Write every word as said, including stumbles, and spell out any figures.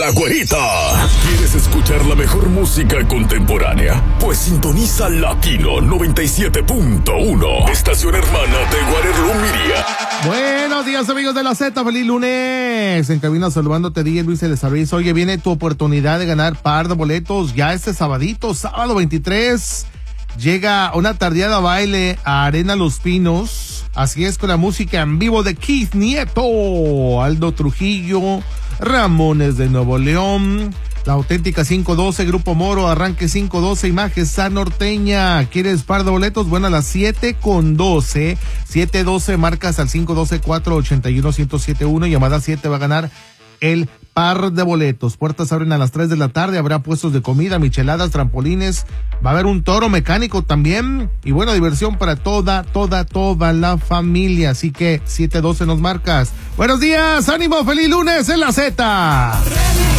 La Güerita. ¿Quieres escuchar la mejor música contemporánea? Pues sintoniza Latino noventa y siete punto uno, estación hermana de Guarerlo Miria. Buenos días, amigos de la Z, feliz lunes. En cabina saludándote, D J Luis de Sarvis. Oye, viene tu oportunidad de ganar par de boletos ya este sabadito, sábado veintitrés. Llega una tardeada baile a Arena Los Pinos. Así es, con la música en vivo de Keith Nieto, Aldo Trujillo, Ramones de Nuevo León, La Auténtica cinco doce, Grupo Moro, Arranque cinco doce y Majestad Norteña. ¿Quieres par de boletos? Bueno, a las siete con doce, siete doce, marcas al cinco doce, cuatro ochenta y uno, uno cero siete uno, llamada siete va a ganar el par de boletos. Puertas abren a las tres de la tarde, habrá puestos de comida, micheladas, trampolines, va a haber un toro mecánico también, y buena diversión para toda, toda, toda la familia. Así que siete doce nos marcas. Buenos días, ánimo, feliz lunes en la Z.